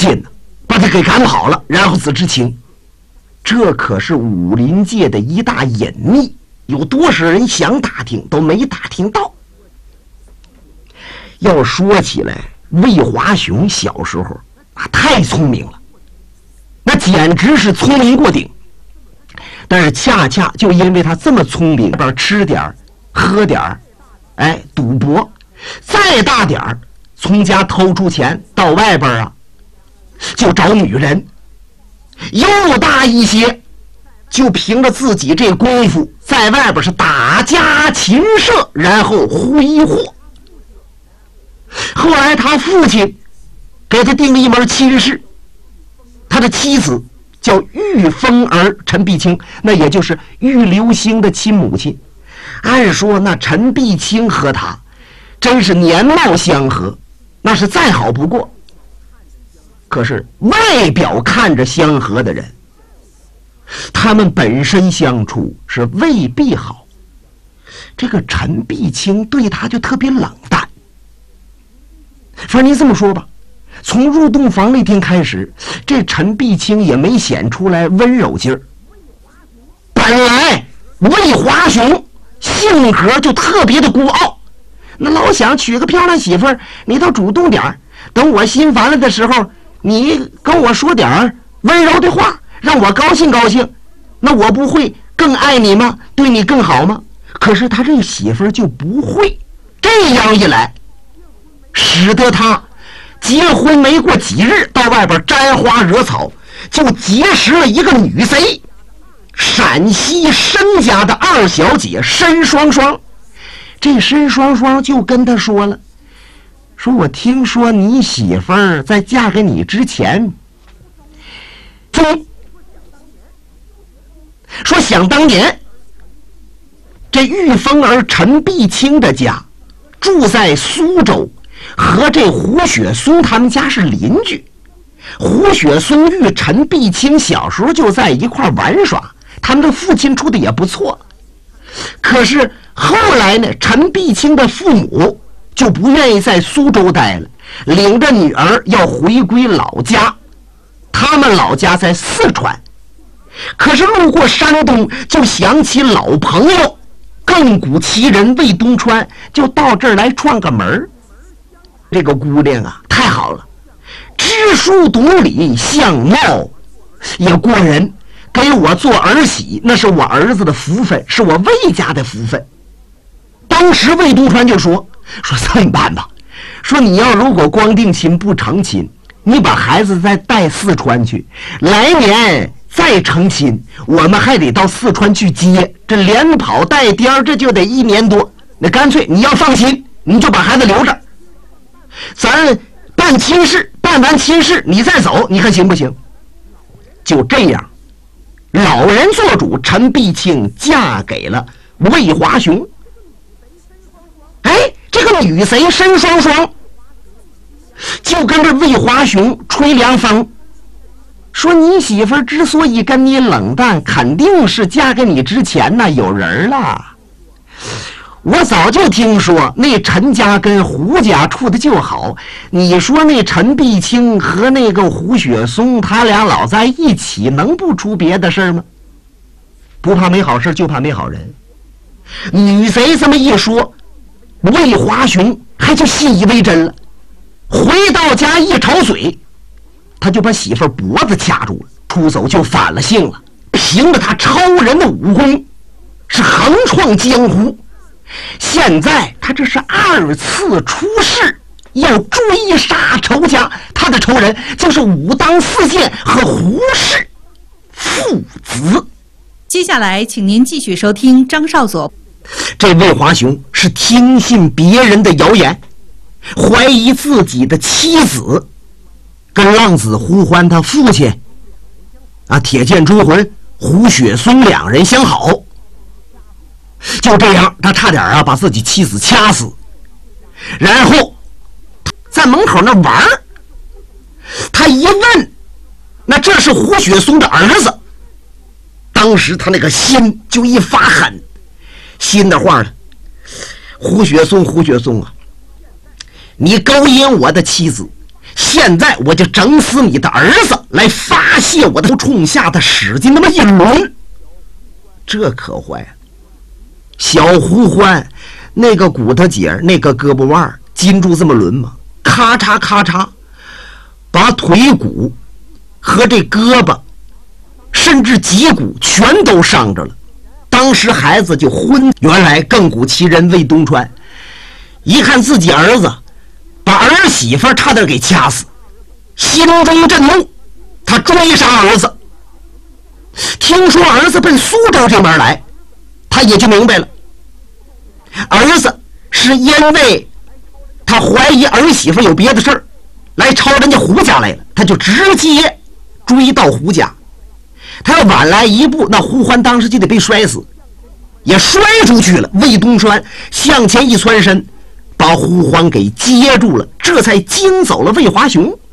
亲呢，把他给赶跑了，然后自知情。这可是武林界的一大隐秘，有多少人想打听都没打听到。要说起来，魏华雄小时候太聪明了，那简直是聪明过顶。但是恰恰就因为他这么聪明，吃点喝点赌博，再大点儿从家偷出钱到外边啊就找女人，又大一些就凭着自己这功夫在外边是打家禽舍，然后挥霍。后来他父亲给他定了一门亲事，他的妻子叫玉凤儿陈碧清，那也就是玉流星的亲母亲。按说那陈碧清和他真是年貌相合，那是再好不过。可是外表看着相合的人，他们本身相处是未必好。这个陈碧清对他就特别冷淡。反正您这么说吧，从入洞房那天开始，这陈碧清也没显出来温柔劲儿。本来魏华雄性格就特别的孤傲，那老想娶个漂亮媳妇儿，你倒主动点儿，等我心烦了的时候，你跟我说点温柔的话，让我高兴高兴，那我不会更爱你吗？对你更好吗？可是他这媳妇儿就不会。这样一来，使得他结婚没过几日，到外边沾花惹草，就结识了一个女贼，陕西申家的二小姐申双双。这申双双就跟他说了，说我听说你媳妇儿在嫁给你之前，说想当年这玉凤儿陈碧清的家住在苏州，和这胡雪松他们家是邻居。胡雪松与陈碧清小时候就在一块玩耍，他们的父亲处的也不错。可是后来呢，陈碧清的父母就不愿意在苏州待了，领着女儿要回归老家。他们老家在四川，可是路过山东，就想起老朋友亘古奇人魏东川，就到这儿来串个门。这个姑娘啊，太好了，知书懂礼，相貌也过人，给我做儿媳，那是我儿子的福分，是我魏家的福分。当时魏东川就说这么办吧，说你要如果光定亲不成亲，你把孩子再带四川去，来年再成亲，我们还得到四川去接，这连跑带颠这就得1年多。那干脆你要放心，你就把孩子留着，咱办亲事，办完亲事你再走，你看行不行？就这样，老人做主，陈碧清嫁给了魏华雄。这个女贼申双双就跟着魏华雄吹凉风，说你媳妇儿之所以跟你冷淡，肯定是嫁给你之前呢有人了。我早就听说那陈家跟胡家处的就好，你说那陈碧清和那个胡雪松他俩老在一起，能不出别的事吗？不怕没好事，就怕没好人。女贼这么一说，魏华雄还就信以为真了。回到家一吵嘴，他就把媳妇儿脖子掐住了，出走就反了性了。凭着他超人的武功，是横创江湖。现在他这是2次出世，要追杀仇家，他的仇人就是武当四剑和胡氏父子。 接下来请您继续收听张少佐。 这魏华雄是听信别人的谣言，怀疑自己的妻子跟浪子胡欢他父亲铁剑追魂胡雪松2人相好。就这样，他差点把自己妻子掐死，然后在门口那玩。他一问，那这是胡雪松的儿子。当时他那个心就一发狠，心的话呢，胡雪松啊，你勾引我的妻子， 现在我就整死你的儿子，来发泄我的冲下他使劲那么一抡，这可坏。小胡欢那个骨头节那个胳膊腕禁住这么抡吗？咔嚓咔嚓，把腿骨和这胳膊甚至脊骨全都伤着了。当时孩子就昏。原来亘古奇人魏东川一看自己儿子把儿媳妇差点给掐死，心中震怒，他追杀儿子。听说儿子奔苏州这边来，他也就明白了，儿子是因为他怀疑儿媳妇有别的事儿来抄人家胡家来了，他就直接追到胡家。他要晚来一步，那胡欢当时就得被摔死，也摔出去了。魏东川向前一窜身，把胡欢给接住了，这才惊走了魏华雄。